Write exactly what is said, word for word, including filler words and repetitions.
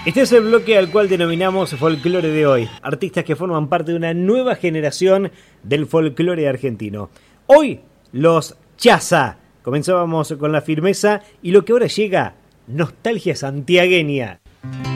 Este es el bloque al cual denominamos folclore de hoy. Artistas que forman parte de una nueva generación del folclore argentino. Hoy, los Chaza. Comenzábamos con La Firmeza y lo que ahora llega, nostalgia santiagueña.